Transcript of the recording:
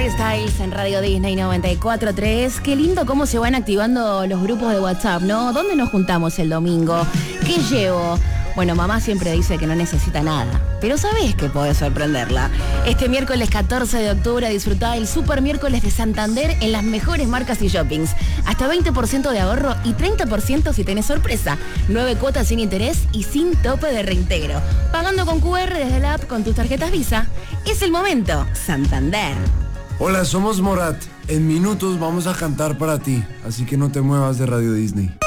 Harry Styles en Radio Disney 94.3. Qué lindo cómo se van activando los grupos de WhatsApp, ¿no? ¿Dónde nos juntamos el domingo? ¿Qué llevo? Bueno, mamá siempre dice que no necesita nada, pero sabés que podés sorprenderla. Este miércoles 14 de octubre disfrutá el Super Miércoles de Santander en las mejores marcas y shoppings. Hasta 20% de ahorro y 30% si tenés sorpresa. 9 cuotas sin interés y sin tope de reintegro. Pagando con QR desde la app con tus tarjetas Visa. Es el momento, Santander. Hola, somos Morat. En minutos vamos a cantar para ti, así que no te muevas de Radio Disney.